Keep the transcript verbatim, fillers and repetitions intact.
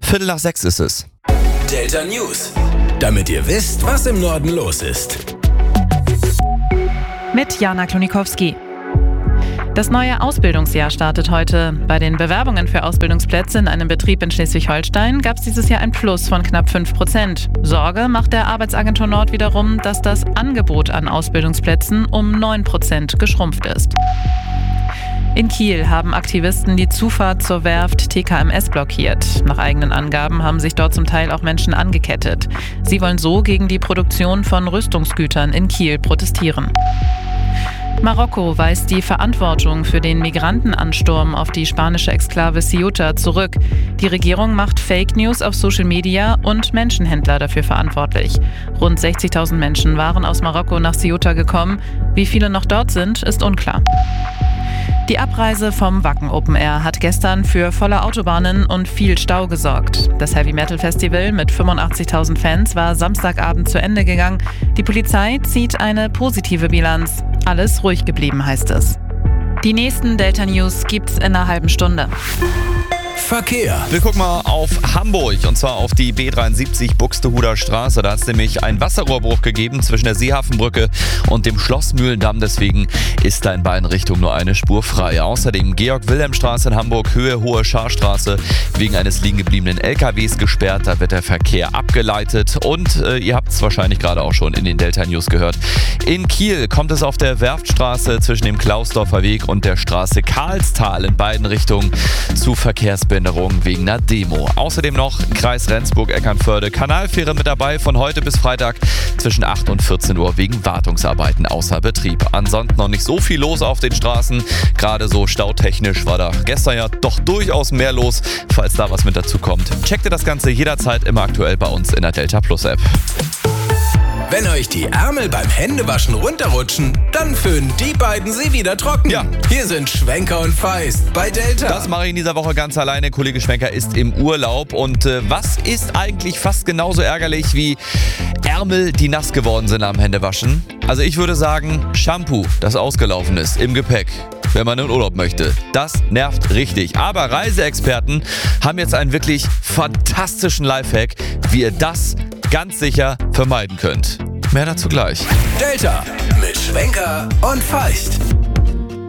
Viertel nach sechs ist es. Delta News. Damit ihr wisst, was im Norden los ist. Mit Jana Klonikowski. Das neue Ausbildungsjahr startet heute. Bei den Bewerbungen für Ausbildungsplätze in einem Betrieb in Schleswig-Holstein gab es dieses Jahr ein Plus von knapp fünf Prozent. Sorge macht der Arbeitsagentur Nord wiederum, dass das Angebot an Ausbildungsplätzen um neun Prozent geschrumpft ist. In Kiel haben Aktivisten die Zufahrt zur Werft T K M S blockiert. Nach eigenen Angaben haben sich dort zum Teil auch Menschen angekettet. Sie wollen so gegen die Produktion von Rüstungsgütern in Kiel protestieren. Marokko weist die Verantwortung für den Migrantenansturm auf die spanische Exklave Ceuta zurück. Die Regierung macht Fake News auf Social Media und Menschenhändler dafür verantwortlich. Rund sechzigtausend Menschen waren aus Marokko nach Ceuta gekommen. Wie viele noch dort sind, ist unklar. Die Abreise vom Wacken Open Air hat gestern für volle Autobahnen und viel Stau gesorgt. Das Heavy Metal Festival mit fünfundachtzigtausend Fans war Samstagabend zu Ende gegangen. Die Polizei zieht eine positive Bilanz. Alles ruhig geblieben, heißt es. Die nächsten Delta News gibt's in einer halben Stunde. Verkehr. Wir gucken mal auf Hamburg und zwar auf die B dreiundsiebzig Buxtehuder Straße. Da hat es nämlich einen Wasserrohrbruch gegeben zwischen der Seehafenbrücke und dem Schlossmühlendamm. Deswegen ist da in beiden Richtungen nur eine Spur frei. Außerdem Georg-Wilhelm-Straße in Hamburg, Höhe Hohe Scharstraße, wegen eines liegen gebliebenen L K Ws gesperrt. Da wird der Verkehr abgeleitet und äh, ihr habt es wahrscheinlich gerade auch schon in den Delta News gehört. In Kiel kommt es auf der Werftstraße zwischen dem Klausdorfer Weg und der Straße Karlstal in beiden Richtungen zu Verkehrsbehinderungen wegen einer Demo. Außerdem noch Kreis Rendsburg-Eckernförde. Kanalfähre mit dabei von heute bis Freitag zwischen acht und vierzehn Uhr wegen Wartungsarbeiten außer Betrieb. Ansonsten noch nicht so viel los auf den Straßen. Gerade so stautechnisch war da gestern ja doch durchaus mehr los. Falls da was mit dazu kommt, checkt ihr das Ganze jederzeit immer aktuell bei uns in der Delta Plus App. Wenn euch die Ärmel beim Händewaschen runterrutschen, dann föhnen die beiden sie wieder trocken. Ja. Hier sind Schwenker und Feist bei Delta. Das mache ich in dieser Woche ganz alleine. Kollege Schwenker ist im Urlaub. Und äh, was ist eigentlich fast genauso ärgerlich wie Ärmel, die nass geworden sind am Händewaschen? Also ich würde sagen, Shampoo, das ausgelaufen ist, im Gepäck, wenn man in Urlaub möchte. Das nervt richtig. Aber Reiseexperten haben jetzt einen wirklich fantastischen Lifehack, wie ihr das ganz sicher vermeiden könnt. Mehr dazu gleich. Delta mit Schwenker und Feist.